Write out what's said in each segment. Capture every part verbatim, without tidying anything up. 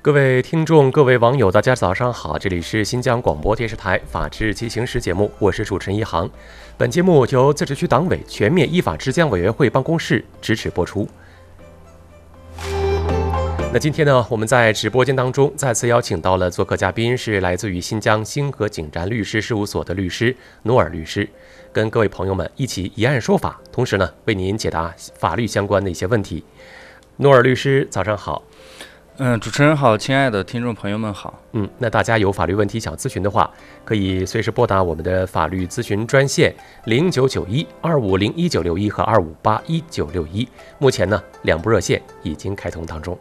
各位听众、各位网友，大家早上好！这里是新疆广播电视台法治进行时节目，我是主持人一航。本节目由自治区党委全面依法治疆委员会办公室支持播出。那今天呢，我们在直播间当中再次邀请到了做客嘉宾，是来自于新疆星河景瞻律师事务所的律师努尔律师，跟各位朋友们一起以案说法，同时呢，为您解答法律相关的一些问题。努尔律师，早上好。 嗯，主持人好，亲爱的听众朋友们好。 嗯，那大家有法律问题想咨询的话，可以随时拨打我们的法律咨询专线零九九一二五零一九六一和二五八一九六一。目前呢，两部热线已经开通当中。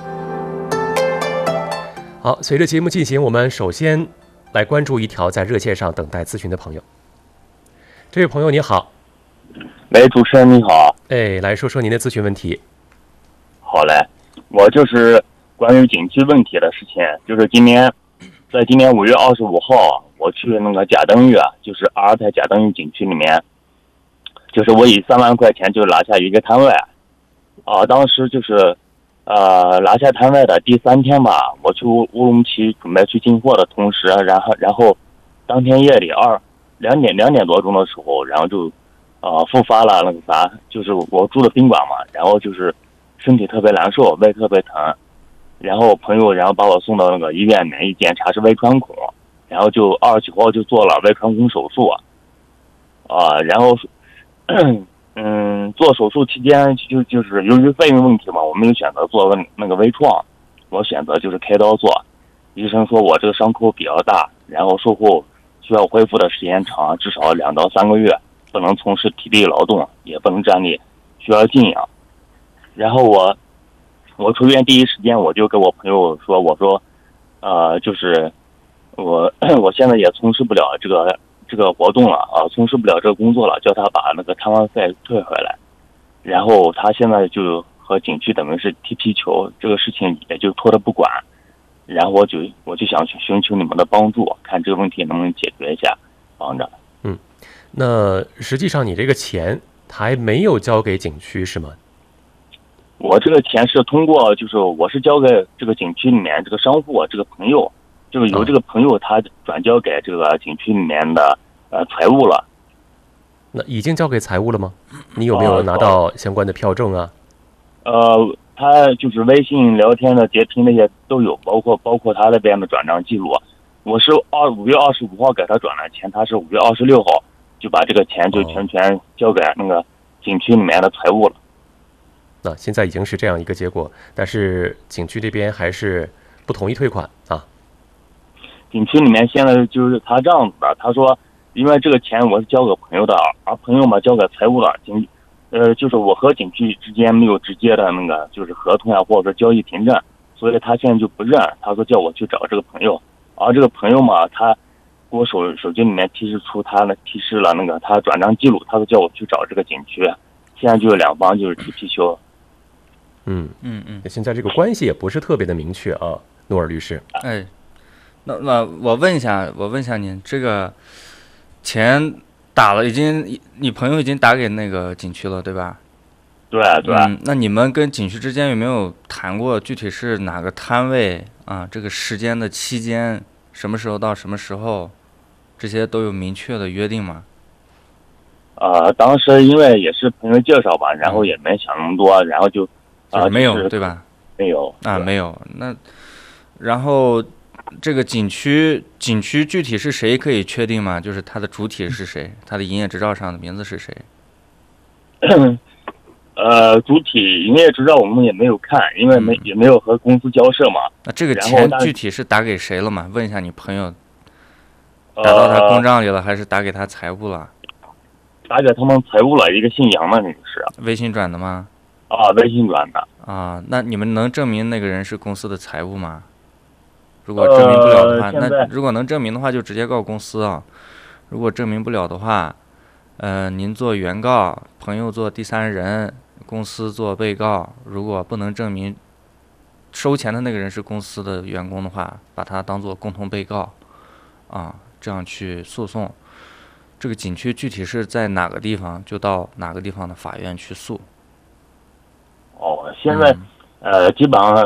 好，随着节目进行，我们首先来关注一条在热线上等待咨询的朋友。这位朋友你好。 喂，主持人你好。 哎，来说说您的咨询问题。 好嘞，我就是关于景区问题的事情，就是今年，在今年五月二十五号，我去那个贾登峪，就是阿尔泰贾登峪景区里面，就是我以三万块钱就拿下一个摊位，啊，当时就是，呃，拿下摊位的第三天吧，我去乌鲁木齐准备去进货的同时，然后然后，当天夜里二两点两点多钟的时候，然后就，呃，复发了那个啥，就是我住的宾馆嘛，然后就是身体特别难受，胃特别疼。然后朋友然后把我送到那个医院里面，一检查是胃穿孔，然后就二十九号就做了胃穿孔手术啊、呃、然后嗯做手术期间就就是由于费用问题嘛，我没有选择做那个微创，我选择就是开刀做。医生说我这个伤口比较大，然后术后需要恢复的时间长，至少两到三个月，不能从事体力劳动，也不能站立，需要静养。然后我我出院第一时间我就跟我朋友说，我说，呃，就是我我现在也从事不了这个这个活动了啊，从事不了这个工作了，叫他把那个摊位费退回来。然后他现在就和景区等于是踢皮球，这个事情也就拖着不管。然后我就我就想去寻求你们的帮助，看这个问题能不能解决一下，帮着。 嗯，那实际上你这个钱还没有交给景区是吗？ 我这个钱是通过，就是我是交给这个景区里面这个商户，这个朋友，就是由这个朋友他转交给这个景区里面的呃财务了。 那已经交给财务了吗？你有没有拿到相关的票证啊？ 呃，他就是微信聊天的截屏那些都有，包括包括他那边的转账记录。我是二五月二十五号给他转了钱，他是五月二十六号就把这个钱就全权交给那个景区里面的财务了。 那现在已经是这样一个结果，但是景区这边还是不同意退款啊。 景区里面现在就是他这样子的，他说，因为这个钱我是交给朋友的，而朋友嘛交给财务了，景，呃，就是我和景区之间没有直接的那个就是合同啊，或者说交易凭证，所以他现在就不认，他说叫我去找这个朋友，而这个朋友嘛，他给我手手机里面提示出他呢提示了那个他转账记录，他说叫我去找这个景区，现在就是两方就是踢皮球。 嗯嗯嗯，现在这个关系也不是特别的明确啊，努尔律师。 哎，那那我问一下，我问一下您，这个钱打了，已经你朋友已经打给那个景区了，对吧？ 对对。 嗯，那你们跟景区之间有没有谈过具体是哪个摊位啊？这个时间的期间，什么时候到什么时候，这些都有明确的约定吗？ 呃，当时因为也是朋友介绍吧，然后也没想那么多，然后就。 啊、就是，没有、 就是、 对吧？ 没有啊，没有。那然后这个景区，景区具体是谁可以确定吗？就是它的主体是谁？它的营业执照上的名字是谁？ 呃，主体营业执照我们也没有看，因为没、嗯、也没有和公司交涉嘛。 那这个钱具体是打给谁了嘛？问一下你朋友，打到他公账里了，呃、还是打给他财务了？ 打给他们财务了，一个姓杨的女士。 微信转的吗？ 啊，微信转的啊，那你们能证明那个人是公司的财务吗？如果证明不了的话， 呃、 那如果能证明的话，就直接告公司啊。如果证明不了的话，呃，您做原告，朋友做第三人，公司做被告。如果不能证明收钱的那个人是公司的员工的话，把他当做共同被告，啊，这样去诉讼。这个景区具体是在哪个地方，就到哪个地方的法院去诉。 哦，现在、嗯、呃，基本上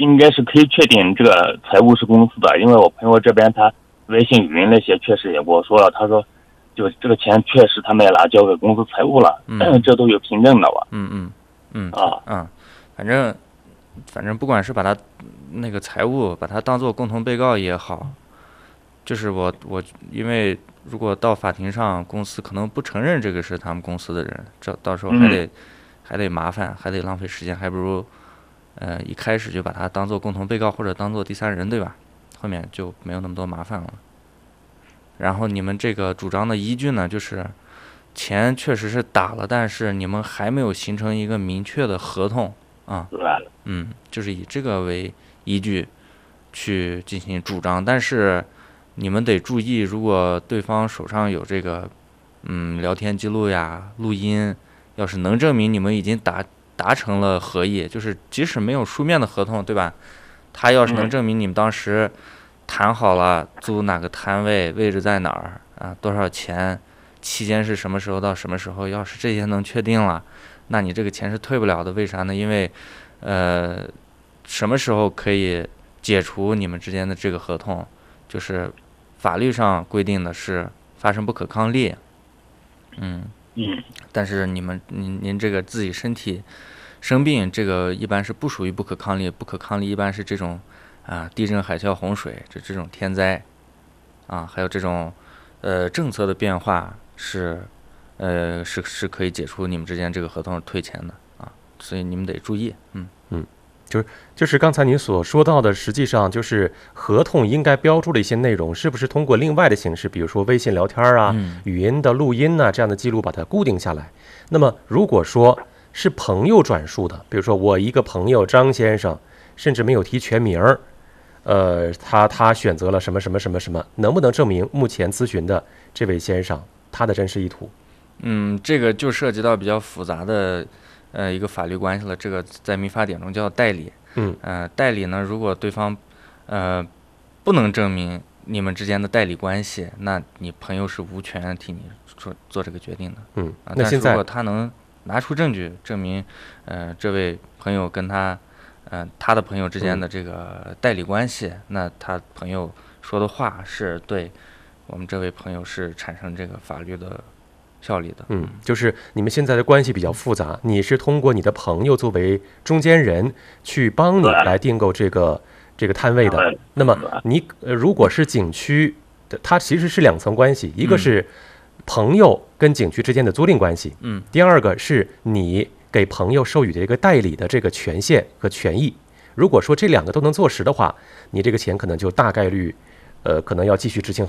应该是可以确定这个财务是公司的，因为我朋友这边他微信语音那些确实也跟我说了，他说就这个钱确实他们也拿交给公司财务了， 嗯这都有凭证的吧？ 嗯嗯嗯啊嗯，反正反正不管是把他那个财务把他当做共同被告也好，就是我我因为如果到法庭上，公司可能不承认这个是他们公司的人，这到时候还得、嗯、还得麻烦，还得浪费时间，还不如呃一开始就把他当做共同被告或者当做第三人，对吧？后面就没有那么多麻烦了。然后你们这个主张的依据呢，就是钱确实是打了，但是你们还没有形成一个明确的合同啊。嗯，就是以这个为依据去进行主张，但是你们得注意，如果对方手上有这个嗯聊天记录呀、录音，要是能证明你们已经达达成了合意，就是即使没有书面的合同，对吧？他要是能证明你们当时谈好了租哪个摊位，位置在哪儿啊，多少钱，期间是什么时候到什么时候，要是这些能确定了，那你这个钱是退不了的。为啥呢？因为呃什么时候可以解除你们之间的这个合同，就是法律上规定的是发生不可抗力。嗯嗯， 但是你们您您这个自己身体生病，这个一般是不属于不可抗力，不可抗力一般是这种啊地震、海啸、洪水这这种天灾啊，还有这种呃政策的变化是呃是是可以解除你们之间这个合同退钱的啊，所以你们得注意。嗯嗯，就是就是刚才您所说到的，实际上就是合同应该标注的一些内容，是不是通过另外的形式，比如说微信聊天啊、 嗯、 语音的录音呐、啊、这样的记录把它固定下来？那么如果说是朋友转述的，比如说我一个朋友张先生，甚至没有提全名，呃，他他选择了什么什么什么什么，能不能证明目前咨询的这位先生他的真实意图？ 嗯，这个就涉及到比较复杂的呃一个法律关系了，这个在民法典中叫代理。 嗯， 呃，代理呢，如果对方呃不能证明你们之间的代理关系，那你朋友是无权替你做做这个决定的。 嗯， 啊， 那现在但是如果他能拿出证据证明，呃，这位朋友跟他，呃，他的朋友之间的这个代理关系，嗯、那他朋友说的话是对我们这位朋友是产生这个法律的效力的。 嗯，就是你们现在的关系比较复杂，你是通过你的朋友作为中间人去帮你来订购这个这个摊位的。那么你呃，如果是景区的，它其实是两层关系，一个是朋友跟景区之间的租赁关系， 嗯， 第二个是你给朋友授予的一个代理的这个权限和权益。如果说这两个都能坐实的话，你这个钱可能就大概率，呃，可能要继续执行